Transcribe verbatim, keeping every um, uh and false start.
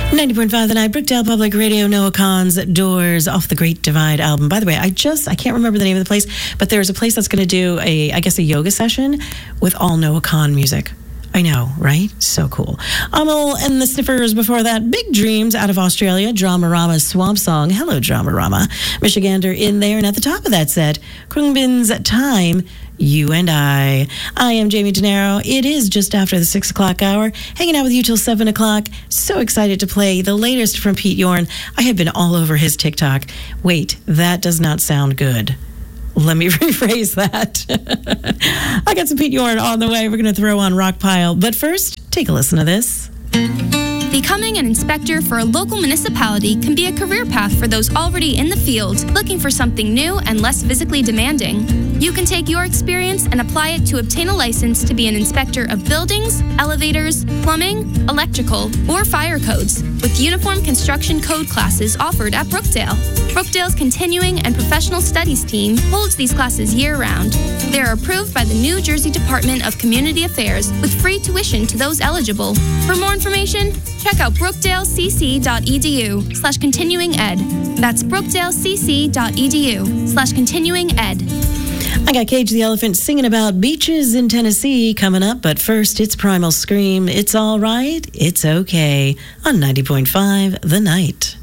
ninety point five The Night, Brookdale Public Radio, Noah Kahan's Doors off the Great Divide album. By the way, I just, I can't remember the name of the place, but there's a place that's going to do a, I guess, a yoga session with all Noah Kahan music. I know, right? So cool. Amel and the Sniffers before that. Big Dreams out of Australia. Dramarama's Swamp Song. Hello, Dramarama. Michigander in there. And at the top of that set, Khruangbin's Time, You and I. I am Jamie DeNaro. It is just after the six o'clock hour. Hanging out with you till seven o'clock. So excited to play the latest from Pete Yorn. I have been all over his TikTok. Wait, that does not sound good. Let me rephrase that. I got some Pete Yorn on the way. We're going to throw on Rockpile. But first, take a listen to this. Becoming an inspector for a local municipality can be a career path for those already in the field, looking for something new and less physically demanding. You can take your experience and apply it to obtain a license to be an inspector of buildings, elevators, plumbing, electrical, or fire codes, with uniform construction code classes offered at Brookdale. Brookdale's Continuing and Professional Studies team holds these classes year-round. They are approved by the New Jersey Department of Community Affairs with free tuition to those eligible. For more information, check out brookdalecc.edu slash continuing ed. That's brookdalecc.edu slash continuing ed. I got Cage the Elephant singing about beaches in Tennessee coming up, but first it's Primal Scream. It's all right, it's okay on ninety point five The Night.